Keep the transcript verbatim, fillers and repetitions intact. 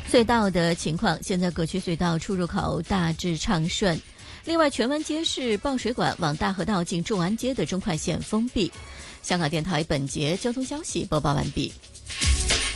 隧道的情况，现在各区隧道出入口大致畅顺。另外，荃湾街市爆水管往大河道进众安街的中快线封闭。香港电台本节交通消息播报完毕。